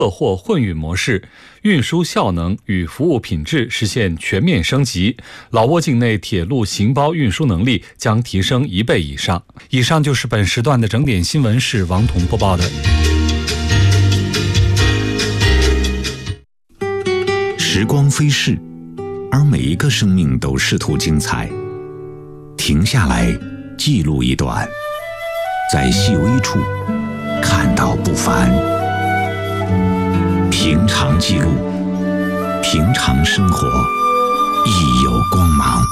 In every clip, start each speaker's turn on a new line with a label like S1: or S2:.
S1: 或混运模式，运输效能与服务品质实现全面升级，老挝境内铁路行包运输能力将提升1倍以上。以上就是本时段的整点新闻，是王彤播报的。
S2: 时光飞逝，而每一个生命都试图精彩。停下来，记录一段，在细微处看到不凡。平常记录，平常生活，亦有光芒。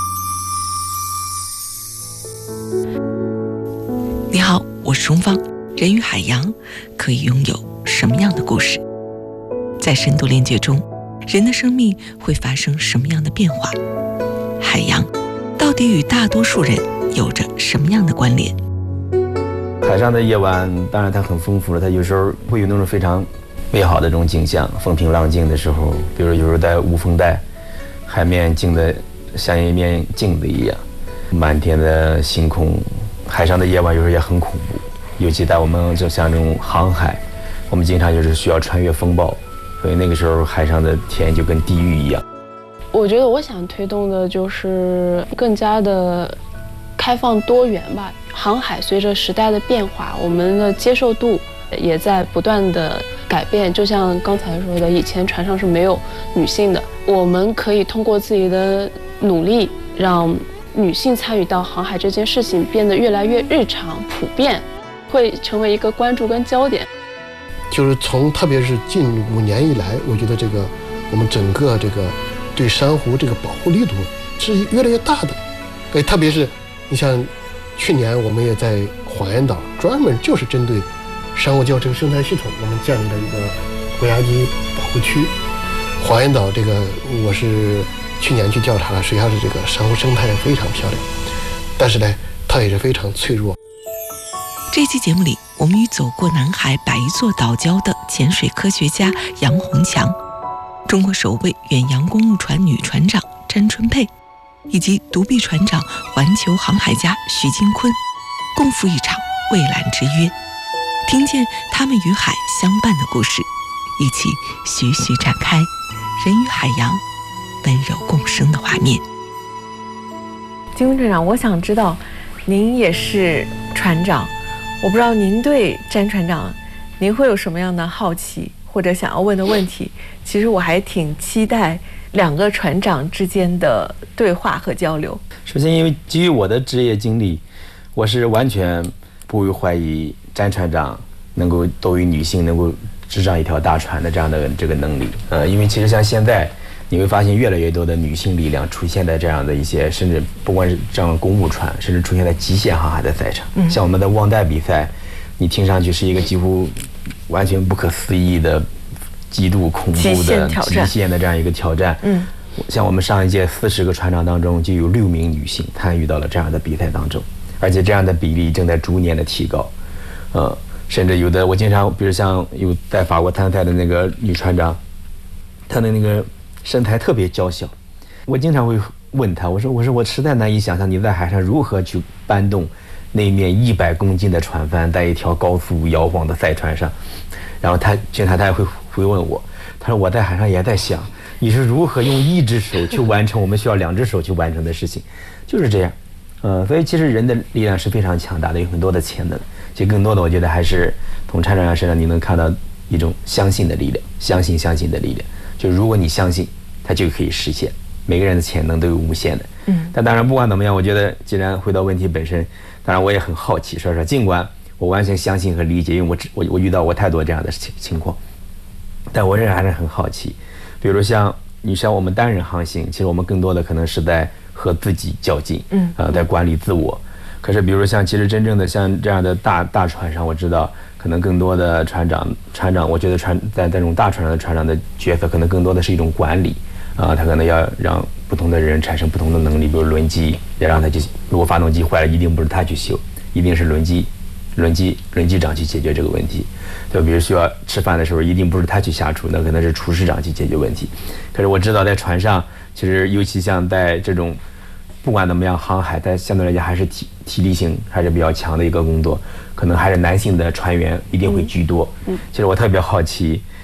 S3: 你好，我是钟芳。人与海洋可以拥有什么样的故事？在深度链接中，人的生命会发生什么样的变化？海洋到底与大多数人有着什么样的关联？
S4: 海上的夜晚，当然它很丰富了，它有时候会有那种非常美好的这种景象，风平浪静的时候，比如有时候在无风带，海面静得像一面镜子一样，满天的星空。海上的夜晚有时候也很恐怖，尤其在我们就像这种航海，我们经常就是需要穿越风暴，所以那个时候海上的天就跟地狱一样。
S5: 我觉得我想推动的就是更加的开放多元吧。航海随着时代的变化，我们的接受度也在不断的改变。就像刚才说的，以前船上是没有女性的，我们可以通过自己的努力，让女性参与到航海这件事情变得越来越日常普遍，会成为一个关注跟焦点。
S6: 就是特别是近5年以来，我觉得我们整个对珊瑚这个保护力度是越来越大的。特别是你像去年我们也在黄岩岛专门就是针对珊瑚礁这个生态系统，我们建立了一个国家级保护区。黄岩岛我是去年去调查了，实际上是珊瑚生态非常漂亮，但是呢，它也是非常脆弱。
S3: 这期节目里，我们与走过南海100座岛礁的潜水科学家杨洪强、中国首位远洋公务船女船长詹春佩，以及独臂船长环球航海家徐金坤，共赴一场蔚蓝之约，听见他们与海相伴的故事，一起徐徐展开人与海洋温柔共生的画面。
S7: 金坤船长，我想知道，您也是船长，我不知道您对詹船长，您会有什么样的好奇或者想要问的问题？其实我还挺期待2个船长之间的对话和交流。
S4: 首先，因为基于我的职业经历，我是完全不会怀疑詹船长能够作为女性能够执掌一条大船的这样的这个能力。因为其实像现在你会发现越来越多的女性力量出现在这样的一些，甚至不管是这样的公务船，甚至出现在极限航海的赛场。像我们的忘带比赛，你听上去是一个几乎完全不可思议的、极度恐怖的极限的这样一个挑战。像我们上一届40个船长当中，就有6名女性参与到了这样的比赛当中，而且这样的比例正在逐年的提高。甚至有的我经常，比如像有在法国参赛的那个女船长，她的那个身材特别娇小，我经常会问她，我说我实在难以想象你在海上如何去搬动那面100公斤的船帆在一条高速摇晃的赛船上。然后她也会问我，她说我在海上也在想，你是如何用1只手去完成我们需要2只手去完成的事情，就是这样。所以其实人的力量是非常强大的，有很多的潜能。其实更多的，我觉得还是从船长身上你能看到一种相信的力量，相信的力量。就如果你相信，它就可以实现。每个人的潜能都有无限的。但当然不管怎么样，我觉得既然回到问题本身，当然我也很好奇，说尽管我完全相信和理解，因为我遇到过太多这样的情况，但我仍然还是很好奇。比如像我们单人航行，其实我们更多的可能是在和自己较劲，在管理自我。可是比如像其实真正的像这样的大船上，我知道可能更多的船长，我觉得在这种大船上的船长的角色，可能更多的是一种管理他可能要让不同的人产生不同的能力，比如轮机，要让他去，如果发动机坏了，一定不是他去修，一定是轮机长去解决这个问题。就比如需要吃饭的时候，一定不是他去下厨，那可能是厨师长去解决问题。可是我知道在船上，其实尤其像在这种不管怎么样航海，但相对来讲还是体力性还是比较强的一个工作，可能还是男性的船员一定会居多。其实我特别好奇，